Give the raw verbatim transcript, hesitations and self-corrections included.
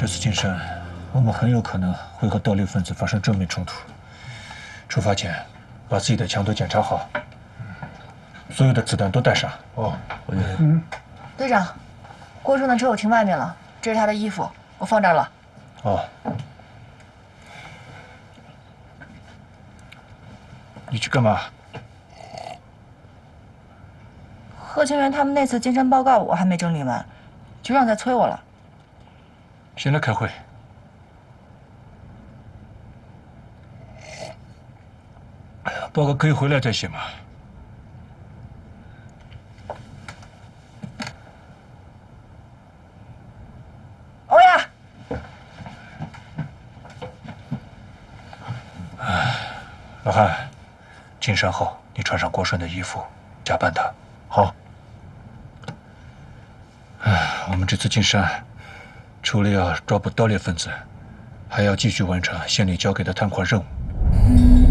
这次进山，我们很有可能会和盗猎分子发生正面冲突。出发前，把自己的枪都检查好，所有的子弹都带上。哦，我嗯。 队长，郭顺的车我停外面了，这是他的衣服，我放这儿了。 哦。你去干嘛？ 贺清源他们那次进山报告我还没整理完，局长在催我了。 先来开会。报告可以回来再写吗？ 欧亚。 老汉，进山后你穿上郭顺的衣服，假扮他。好。唉，我们这次进山，除了要抓捕盗猎分子，还要继续完成县里交给的探款任务。